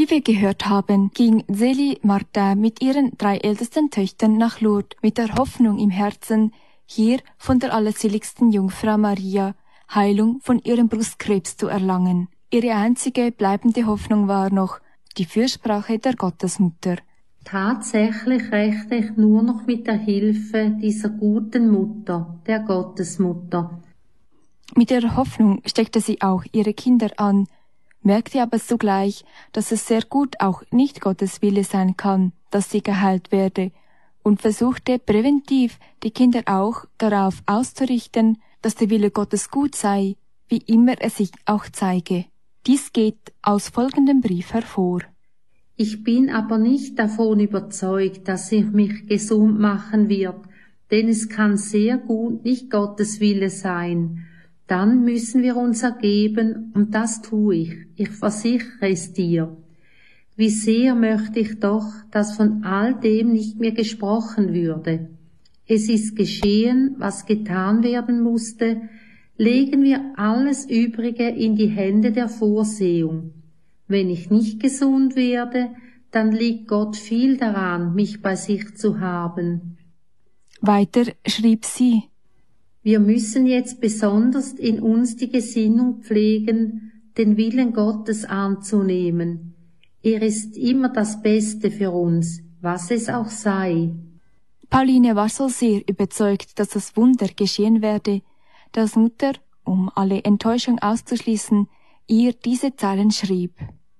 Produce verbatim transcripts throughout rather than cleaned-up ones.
Wie wir gehört haben, ging Zélie Martin mit ihren drei ältesten Töchtern nach Lourdes mit der Hoffnung im Herzen, hier von der allerseligsten Jungfrau Maria Heilung von ihrem Brustkrebs zu erlangen. Ihre einzige bleibende Hoffnung war noch die Fürsprache der Gottesmutter. Tatsächlich rechte ich nur noch mit der Hilfe dieser guten Mutter, der Gottesmutter. Mit ihrer Hoffnung steckte sie auch ihre Kinder an, merkte aber zugleich, dass es sehr gut auch nicht Gottes Wille sein kann, dass sie geheilt werde, und versuchte präventiv die Kinder auch darauf auszurichten, dass der Wille Gottes gut sei, wie immer er sich auch zeige. Dies geht aus folgendem Brief hervor. Ich bin aber nicht davon überzeugt, dass ich mich gesund machen wird, denn es kann sehr gut nicht Gottes Wille sein. Dann müssen wir uns ergeben, und das tue ich, ich versichere es dir. Wie sehr möchte ich doch, dass von all dem nicht mehr gesprochen würde. Es ist geschehen, was getan werden musste, legen wir alles Übrige in die Hände der Vorsehung. Wenn ich nicht gesund werde, dann liegt Gott viel daran, mich bei sich zu haben. Weiter schrieb sie: Wir müssen jetzt besonders in uns die Gesinnung pflegen, den Willen Gottes anzunehmen. Er ist immer das Beste für uns, was es auch sei. Pauline war so sehr überzeugt, dass das Wunder geschehen werde, dass Mutter, um alle Enttäuschung auszuschließen, ihr diese Zeilen schrieb.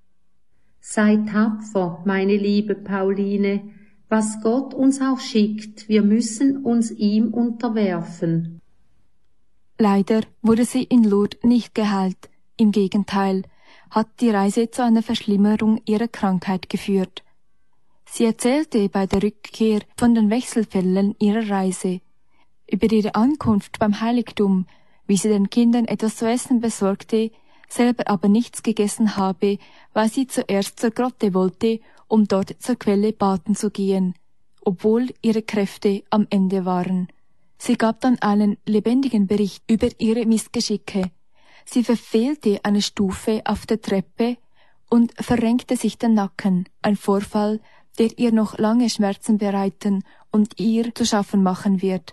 Sei tapfer, meine liebe Pauline, was Gott uns auch schickt, wir müssen uns ihm unterwerfen. Leider wurde sie in Lourdes nicht geheilt, im Gegenteil, hat die Reise zu einer Verschlimmerung ihrer Krankheit geführt. Sie erzählte bei der Rückkehr von den Wechselfällen ihrer Reise, über ihre Ankunft beim Heiligtum, wie sie den Kindern etwas zu essen besorgte, selber aber nichts gegessen habe, weil sie zuerst zur Grotte wollte, um dort zur Quelle baden zu gehen, obwohl ihre Kräfte am Ende waren. Sie gab dann einen lebendigen Bericht über ihre Missgeschicke. Sie verfehlte eine Stufe auf der Treppe und verrenkte sich den Nacken, ein Vorfall, der ihr noch lange Schmerzen bereiten und ihr zu schaffen machen wird.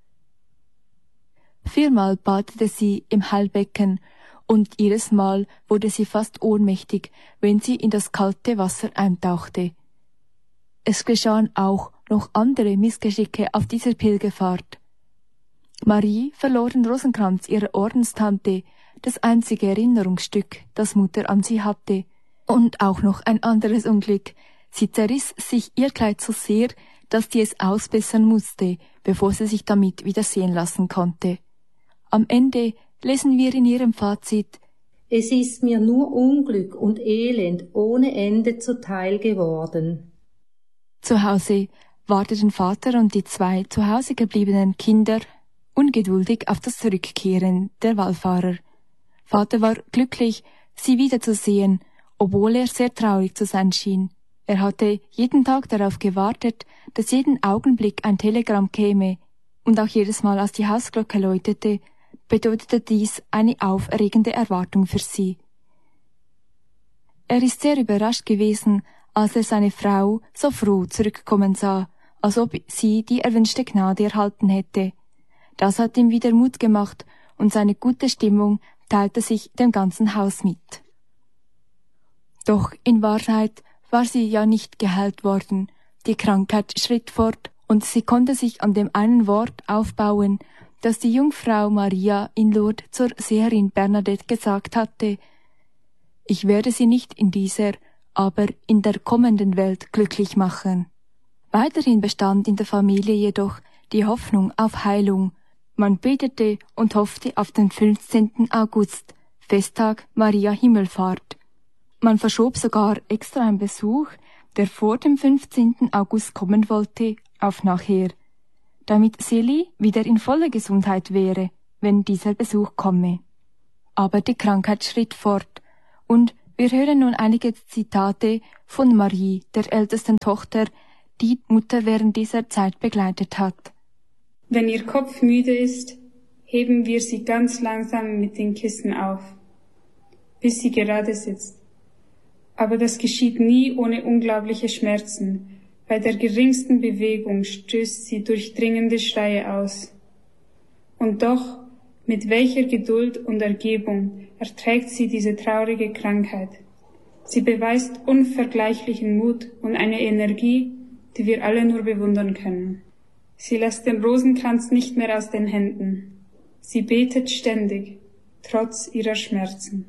Viermal badete sie im Heilbecken, und jedes Mal wurde sie fast ohnmächtig, wenn sie in das kalte Wasser eintauchte. Es geschahen auch noch andere Missgeschicke auf dieser Pilgerfahrt. Marie verlor den Rosenkranz ihrer Ordenstante, das einzige Erinnerungsstück, das Mutter an sie hatte, und auch noch ein anderes Unglück. Sie zerriss sich ihr Kleid so sehr, dass sie es ausbessern musste, bevor sie sich damit wieder sehen lassen konnte. Am Ende lesen wir in ihrem Fazit: Es ist mir nur Unglück und Elend ohne Ende zuteil geworden. Zu Hause warteten Vater und die zwei zu Hause gebliebenen Kinder ungeduldig auf das Zurückkehren der Wallfahrer. Vater war glücklich, sie wiederzusehen, obwohl er sehr traurig zu sein schien. Er hatte jeden Tag darauf gewartet, dass jeden Augenblick ein Telegramm käme, und auch jedes Mal, als die Hausglocke läutete, bedeutete dies eine aufregende Erwartung für sie. Er ist sehr überrascht gewesen, als er seine Frau so froh zurückkommen sah, als ob sie die erwünschte Gnade erhalten hätte. Das hat ihm wieder Mut gemacht, und seine gute Stimmung teilte sich dem ganzen Haus mit. Doch in Wahrheit war sie ja nicht geheilt worden. Die Krankheit schritt fort, und sie konnte sich an dem einen Wort aufbauen, das die Jungfrau Maria in Lourdes zur Seherin Bernadette gesagt hatte: Ich werde sie nicht in dieser, aber in der kommenden Welt glücklich machen. Weiterhin bestand in der Familie jedoch die Hoffnung auf Heilung. Man betete und hoffte auf den fünfzehnten August, Festtag Maria Himmelfahrt. Man verschob sogar extra einen Besuch, der vor dem fünfzehnten August kommen wollte, auf nachher, damit Zélie wieder in voller Gesundheit wäre, wenn dieser Besuch komme. Aber die Krankheit schritt fort, und wir hören nun einige Zitate von Marie, der ältesten Tochter, die Mutter während dieser Zeit begleitet hat. Wenn ihr Kopf müde ist, heben wir sie ganz langsam mit den Kissen auf, bis sie gerade sitzt. Aber das geschieht nie ohne unglaubliche Schmerzen. Bei der geringsten Bewegung stößt sie durchdringende Schreie aus. Und doch, mit welcher Geduld und Ergebung erträgt sie diese traurige Krankheit. Sie beweist unvergleichlichen Mut und eine Energie, die wir alle nur bewundern können. Sie lässt den Rosenkranz nicht mehr aus den Händen. Sie betet ständig, trotz ihrer Schmerzen.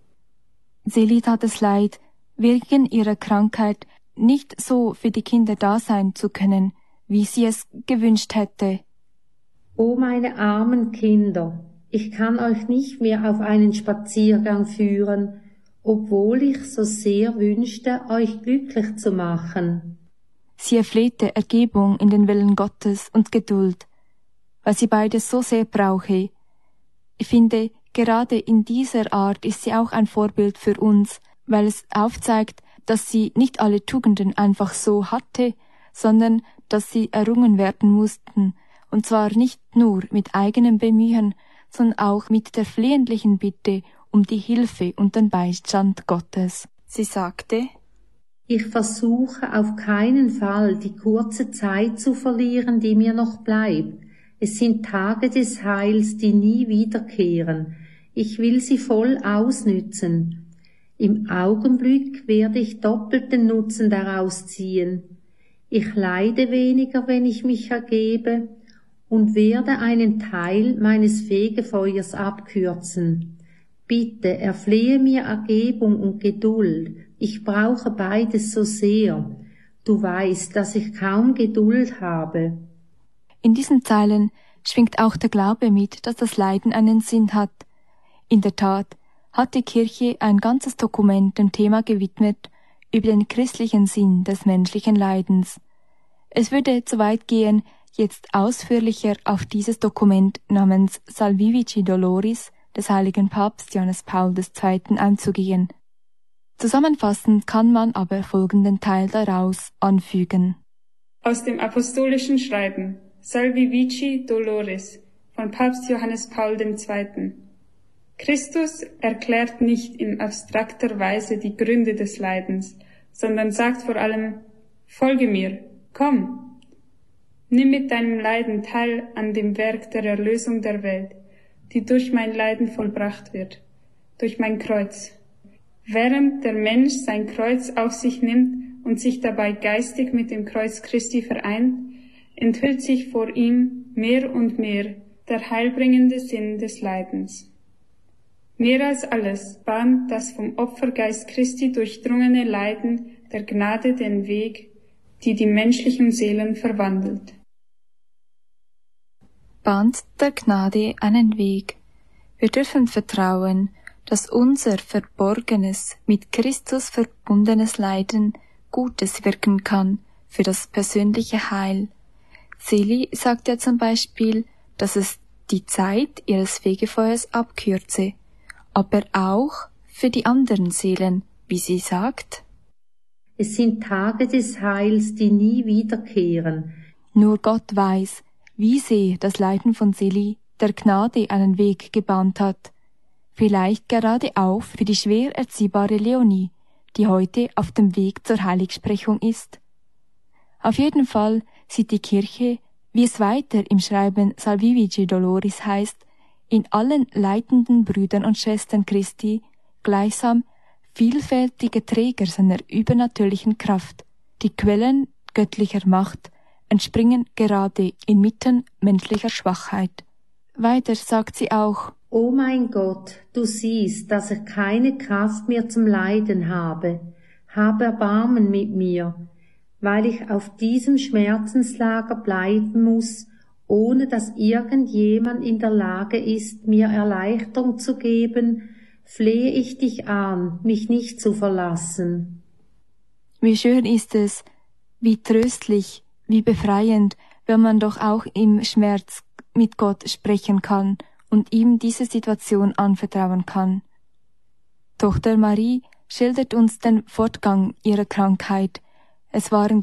Seli tat es leid, wegen ihrer Krankheit nicht so für die Kinder da sein zu können, wie sie es gewünscht hätte. O meine armen Kinder, ich kann euch nicht mehr auf einen Spaziergang führen, obwohl ich so sehr wünschte, euch glücklich zu machen. Sie erflehte Ergebung in den Willen Gottes und Geduld, weil sie beides so sehr brauche. Ich finde, gerade in dieser Art ist sie auch ein Vorbild für uns, weil es aufzeigt, dass sie nicht alle Tugenden einfach so hatte, sondern dass sie errungen werden mussten, und zwar nicht nur mit eigenem Bemühen, sondern auch mit der flehentlichen Bitte um die Hilfe und den Beistand Gottes. Sie sagte: Ich versuche auf keinen Fall die kurze Zeit zu verlieren, die mir noch bleibt. Es sind Tage des Heils, die nie wiederkehren. Ich will sie voll ausnützen. Im Augenblick werde ich doppelten Nutzen daraus ziehen. Ich leide weniger, wenn ich mich ergebe, und werde einen Teil meines Fegefeuers abkürzen. Bitte erflehe mir Ergebung und Geduld. Ich brauche beides so sehr. Du weißt, dass ich kaum Geduld habe. In diesen Zeilen schwingt auch der Glaube mit, dass das Leiden einen Sinn hat. In der Tat hat die Kirche ein ganzes Dokument dem Thema gewidmet über den christlichen Sinn des menschlichen Leidens. Es würde zu weit gehen, jetzt ausführlicher auf dieses Dokument namens Salvifici Doloris des heiligen Papst Johannes Paul der Zweite einzugehen. Zusammenfassend kann man aber folgenden Teil daraus anfügen. Aus dem apostolischen Schreiben Salvifici Doloris von Papst Johannes Paul der Zweite. Christus erklärt nicht in abstrakter Weise die Gründe des Leidens, sondern sagt vor allem: Folge mir, komm! Nimm mit deinem Leiden teil an dem Werk der Erlösung der Welt, die durch mein Leiden vollbracht wird, durch mein Kreuz. Während der Mensch sein Kreuz auf sich nimmt und sich dabei geistig mit dem Kreuz Christi vereint, enthüllt sich vor ihm mehr und mehr der heilbringende Sinn des Leidens. Mehr als alles bahnt das vom Opfergeist Christi durchdrungene Leiden der Gnade den Weg, die die menschlichen Seelen verwandelt. Bahnt der Gnade einen Weg. Wir dürfen vertrauen, dass unser verborgenes, mit Christus verbundenes Leiden Gutes wirken kann für das persönliche Heil. Seli sagt ja zum Beispiel, dass es die Zeit ihres Fegefeuers abkürze, aber auch für die anderen Seelen, wie sie sagt: Es sind Tage des Heils, die nie wiederkehren. Nur Gott weiß, wie sehr das Leiden von Seli der Gnade einen Weg gebahnt hat. Vielleicht gerade auch für die schwer erziehbare Leonie, die heute auf dem Weg zur Heiligsprechung ist. Auf jeden Fall sieht die Kirche, wie es weiter im Schreiben Salvifici Doloris heißt, in allen leidenden Brüdern und Schwestern Christi gleichsam vielfältige Träger seiner übernatürlichen Kraft. Die Quellen göttlicher Macht entspringen gerade inmitten menschlicher Schwachheit. Weiter sagt sie auch: O mein Gott, du siehst, dass ich keine Kraft mehr zum Leiden habe. Hab Erbarmen mit mir, weil ich auf diesem Schmerzenslager bleiben muss, ohne dass irgendjemand in der Lage ist, mir Erleichterung zu geben, flehe ich dich an, mich nicht zu verlassen. Wie schön ist es, wie tröstlich, wie befreiend, wenn man doch auch im Schmerz mit Gott sprechen kann und ihm diese Situation anvertrauen kann. Tochter Marie schildert uns den Fortgang ihrer Krankheit. Es waren